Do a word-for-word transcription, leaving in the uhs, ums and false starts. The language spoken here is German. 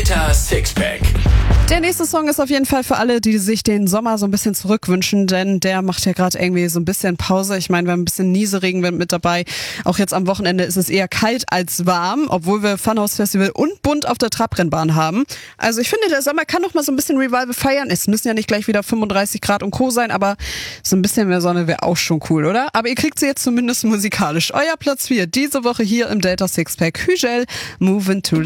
Delta Sixpack. Der nächste Song ist auf jeden Fall für alle, die sich den Sommer so ein bisschen zurückwünschen, denn der macht ja gerade irgendwie so ein bisschen Pause. Ich meine, wir haben ein bisschen Nieseregenwind mit dabei. Auch jetzt am Wochenende ist es eher kalt als warm, obwohl wir Funhouse Festival und Bunt auf der Trabrennbahn haben. Also ich finde, der Sommer kann noch mal so ein bisschen Revival feiern. Es müssen ja nicht gleich wieder fünfunddreißig Grad und Co. sein, aber so ein bisschen mehr Sonne wäre auch schon cool, oder? Aber ihr kriegt sie jetzt zumindest musikalisch. Euer Platz vier diese Woche hier im Delta Sixpack. Hügel, Moving to the